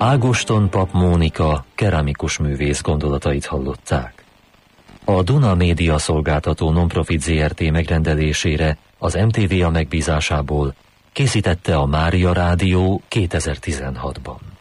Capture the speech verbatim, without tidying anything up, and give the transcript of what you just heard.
Ágoston Pap Mónika, keramikus művész gondolatait hallották. A Duna Média Szolgáltató Nonprofit zé er té megrendelésére az em té vé á megbízásából készítette a Mária Rádió kétezer-tizenhatban.